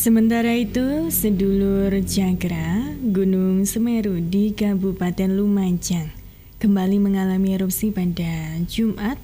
Sementara itu, sedulur Jagra, Gunung Semeru di Kabupaten Lumajang kembali mengalami erupsi pada Jumat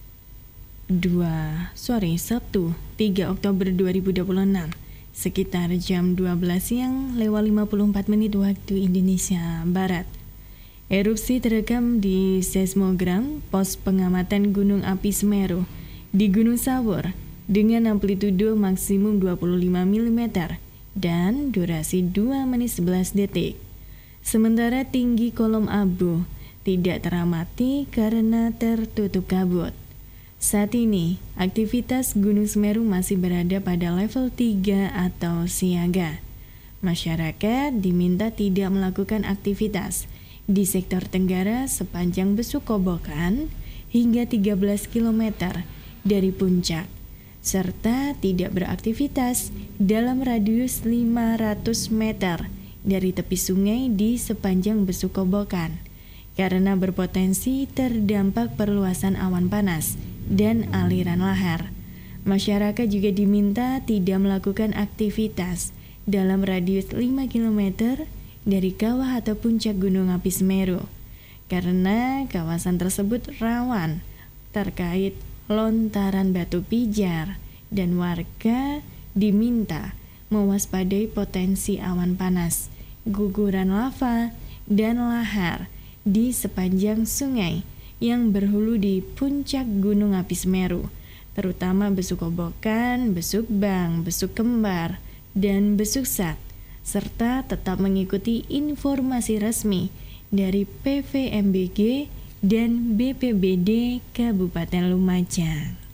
Sabtu 3 Oktober 2026 sekitar jam 12 siang lewat 54 menit waktu Indonesia Barat. Erupsi terekam di seismogram pos pengamatan Gunung Api Semeru di Gunung Sawur dengan amplitudo maksimum 25 mm dan durasi 2 menit 11 detik. Sementara tinggi kolom abu tidak teramati karena tertutup kabut. Saat ini, aktivitas Gunung Semeru masih berada pada level 3 atau siaga. Masyarakat diminta tidak melakukan aktivitas di sektor tenggara sepanjang Besuk Kobokan hingga 13 km dari puncak, serta tidak beraktivitas dalam radius 500 meter dari tepi sungai di sepanjang Besuk Kobokan, karena berpotensi terdampak perluasan awan panas dan aliran lahar. Masyarakat juga diminta tidak melakukan aktivitas dalam radius 5 km dari kawah atau puncak Gunung Api Semeru, karena kawasan tersebut rawan terkait lontaran batu pijar dan warga diminta mewaspadai potensi awan panas, guguran lava, dan lahar di sepanjang sungai yang berhulu di puncak Gunung Api Semeru, terutama Besuk Kobokan, Besuk Bang, Besuk Kembar, dan Besuk Sat, serta tetap mengikuti informasi resmi dari PVMBG dan BPBD Kabupaten Lumajang.